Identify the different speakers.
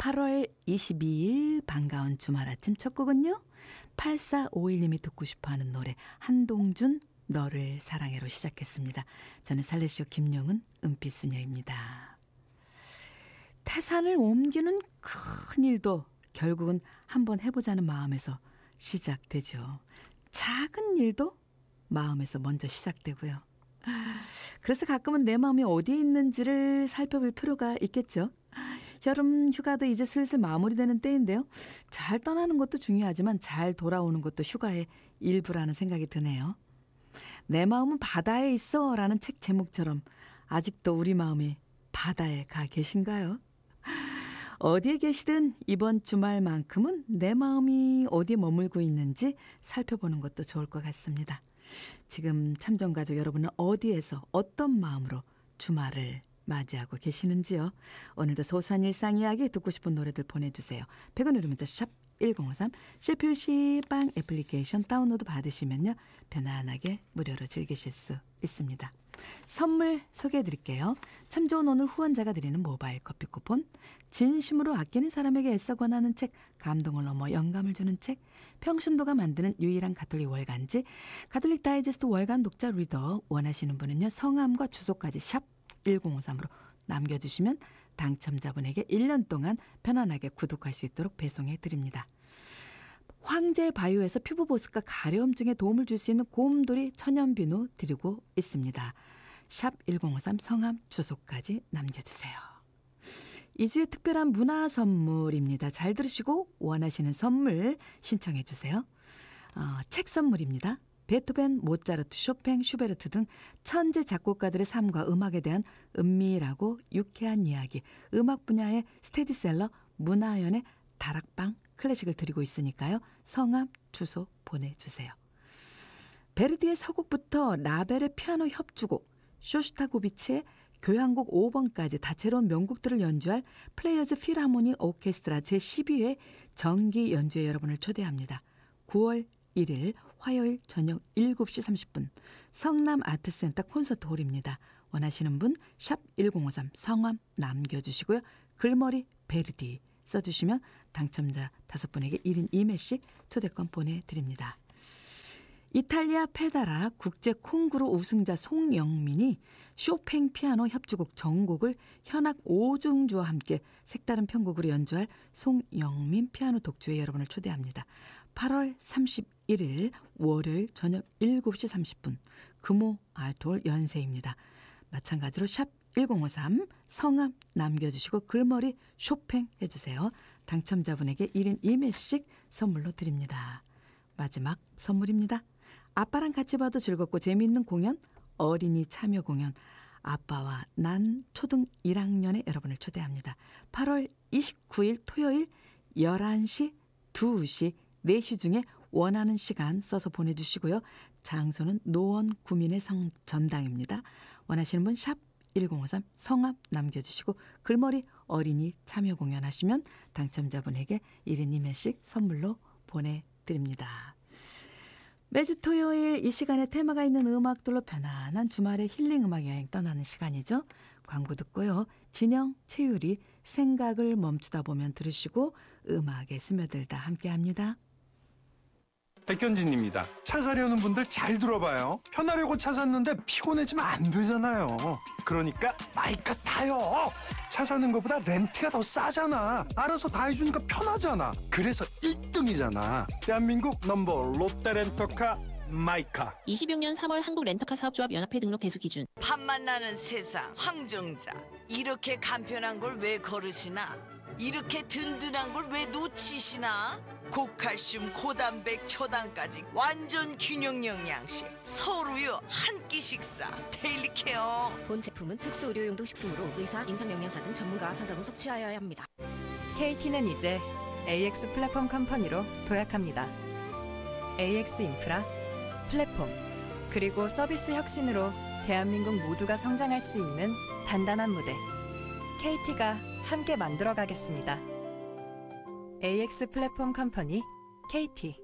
Speaker 1: 8월 22일 반가운 주말 아침 첫 곡은요. 8451님이 듣고 싶어하는 노래 한동준 너를 사랑해로 시작했습니다. 저는 살레시오 김용은 은빛수녀입니다. 태산을 옮기는 큰 일도 결국은 한번 해보자는 마음에서 시작되죠. 작은 일도 마음에서 먼저 시작되고요. 그래서 가끔은 내 마음이 어디에 있는지를 살펴볼 필요가 있겠죠. 여름 휴가도 이제 슬슬 마무리되는 때인데요. 잘 떠나는 것도 중요하지만 잘 돌아오는 것도 휴가의 일부라는 생각이 드네요. 내 마음은 바다에 있어 라는 책 제목처럼 아직도 우리 마음이 바다에 가 계신가요? 어디에 계시든 이번 주말만큼은 내 마음이 어디에 머물고 있는지 살펴보는 것도 좋을 것 같습니다. 지금 참정가족 여러분은 어디에서 어떤 마음으로 주말을 맞이하고 계시는지요? 오늘도 소소한 일상 이야기 듣고 싶은 노래들 보내주세요. 100원 유료 문자 샵 1053 셰필시 빵 애플리케이션 다운로드 받으시면요. 편안하게 무료로 즐기실 수 있습니다. 선물 소개해드릴게요. 참 좋은 오늘 후원자가 드리는 모바일 커피 쿠폰, 진심으로 아끼는 사람에게 애써 권하는 책, 감동을 넘어 영감을 주는 책, 평신도가 만드는 유일한 가톨릭 월간지, 가톨릭 다이제스트 월간 독자 리더 원하시는 분은요. 성함과 주소까지 샵 1053으로 남겨주시면 당첨자분에게 1년 동안 편안하게 구독할 수 있도록 배송해 드립니다. 황제 바이오에서 피부 보습과 가려움증에 도움을 줄 수 있는 곰돌이 천연비누 드리고 있습니다. 샵 1053 성함 주소까지 남겨주세요. 2주의 특별한 문화 선물입니다. 잘 들으시고 원하시는 선물 신청해 주세요. 책 선물입니다. 베토벤, 모차르트, 쇼팽, 슈베르트 등 천재 작곡가들의 삶과 음악에 대한 은밀하고 유쾌한 이야기, 음악 분야의 스테디셀러 문화연의 다락방 클래식을 드리고 있으니까요. 성함, 주소 보내주세요. 베르디의 서곡부터 라벨의 피아노 협주곡, 쇼스타코비치의 교향곡 5번까지 다채로운 명곡들을 연주할 플레이어즈 필하모닉 오케스트라 제12회 정기 연주회 여러분을 초대합니다. 9월 1일 화요일 저녁 7시 30분 성남 아트센터 콘서트홀입니다. 원하시는 분 샵 1053 성함 남겨주시고요. 글머리 베르디 써주시면 당첨자 5분에게 1인 2매씩 초대권 보내드립니다. 이탈리아 페다라 국제 콩쿠르 우승자 송영민이 쇼팽 피아노 협주곡 정곡을 현악 5중주와 함께 색다른 편곡으로 연주할 송영민 피아노 독주회 여러분을 초대합니다. 8월 31일 월요일 저녁 7시 30분 금호 아트홀 연세입니다. 마찬가지로 샵 1053 성함 남겨주시고 글머리 쇼팽 해주세요. 당첨자분에게 1인 2매씩 선물로 드립니다. 마지막 선물입니다. 아빠랑 같이 봐도 즐겁고 재미있는 공연, 어린이 참여 공연, 아빠와 난 초등 1학년의 여러분을 초대합니다. 8월 29일 토요일 11시, 2시, 4시 중에 원하는 시간 써서 보내주시고요. 장소는 노원 구민의 전당입니다. 원하시는 분 샵 1053 성함 남겨주시고 글머리 어린이 참여 공연하시면 당첨자분에게 1인 2매씩 선물로 보내드립니다. 매주 토요일 이 시간에 테마가 있는 음악들로 편안한 주말의 힐링 음악 여행 떠나는 시간이죠. 광고 듣고요. 진영, 채율이 생각을 멈추다 보면 들으시고 음악에 스며들다 함께합니다.
Speaker 2: 백현진입니다. 차 사려는 분들 잘 들어봐요. 편하려고 차 샀는데 피곤해지면 안 되잖아요. 그러니까 마이카 타요. 차 사는 것보다 렌트가 더 싸잖아. 알아서 다 해주니까 편하잖아. 그래서 1등이잖아. 대한민국 넘버 롯데렌터카 마이카.
Speaker 3: 26년 3월 한국렌터카 사업조합 연합회 등록 대수 기준.
Speaker 4: 팝만 나는 세상 황정자. 이렇게 간편한 걸 왜 거르시나? 이렇게 든든한 걸 왜 놓치시나? 고칼슘, 고단백, 초당까지 완전 균형 영양식. 서울우유 한 끼 식사. 데일리 케어.
Speaker 5: 본 제품은 특수 의료용도 식품으로 의사, 임상영양사 등 전문가와 상담 후 섭취하여야 합니다.
Speaker 6: KT는 이제 AX 플랫폼 컴퍼니로 도약합니다. AX 인프라, 플랫폼, 그리고 서비스 혁신으로 대한민국 모두가 성장할 수 있는 단단한 무대. KT가 함께 만들어가겠습니다. AX 플랫폼 컴퍼니 KT.